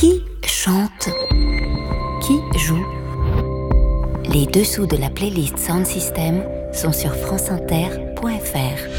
Qui chante? Qui joue? Les dessous de la playlist Sound System sont sur franceinter.fr.